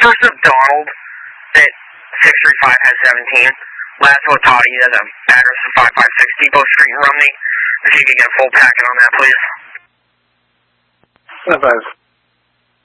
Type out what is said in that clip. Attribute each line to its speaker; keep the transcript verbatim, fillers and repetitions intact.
Speaker 1: First up, Donald at six three five has seventeen. Last one, Toddy has an address of five five six Depot Street in Rumney. If you could get a full packet on that, please.
Speaker 2: five five